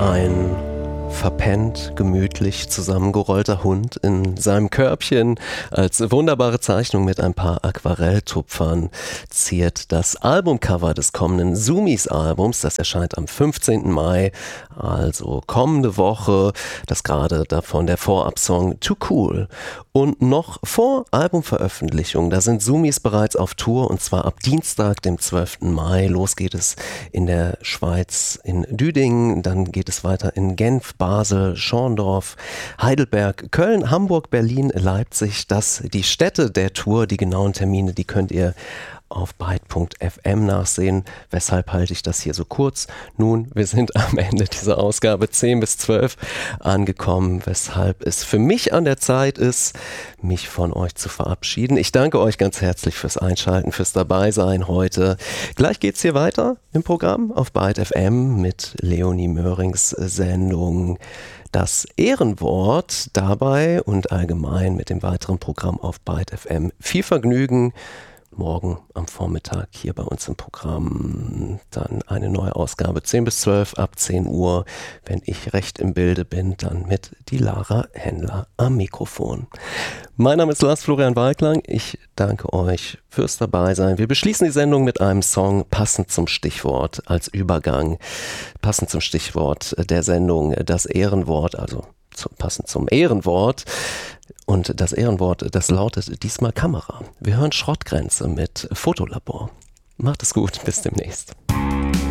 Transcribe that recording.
Ein verpennt, gemütlich zusammengerollter Hund in seinem Körbchen als wunderbare Zeichnung mit ein paar Aquarelltupfern ziert das Albumcover des kommenden Sumis-Albums. Das erscheint am 15. Mai, also kommende Woche. Das gerade davon der Vorabsong Too Cool. Und noch vor Albumveröffentlichung, da sind Sumis bereits auf Tour, und zwar ab Dienstag, dem 12. Mai. Los geht es in der Schweiz in Düdingen, dann geht es weiter in Genf, Basel, Schorndorf, Heidelberg, Köln, Hamburg, Berlin, Leipzig. Das die Städte der Tour, die genauen Termine, die könnt ihr auf byte.fm nachsehen. Weshalb halte ich das hier so kurz? Nun, wir sind am Ende dieser Ausgabe 10 bis 12 angekommen, weshalb es für mich an der Zeit ist, mich von euch zu verabschieden. Ich danke euch ganz herzlich fürs Einschalten, fürs Dabeisein heute. Gleich geht's hier weiter im Programm auf byte.fm mit Leonie Möhrings Sendung Das Ehrenwort. Dabei und allgemein mit dem weiteren Programm auf byte.fm. Viel Vergnügen. Morgen am Vormittag hier bei uns im Programm dann eine neue Ausgabe 10 bis 12 ab 10 Uhr. Wenn ich recht im Bilde bin, dann mit die Lara Händler am Mikrofon. Mein Name ist Lars Florian Walklang. Ich danke euch fürs Dabeisein. Wir beschließen die Sendung mit einem Song passend zum Stichwort als Übergang. Passend zum Stichwort der Sendung das Ehrenwort, also passend zum Ehrenwort. Und das Ehrenwort, das lautet diesmal Kamera. Wir hören Schrottgrenze mit Fotolabor. Macht es gut, bis demnächst.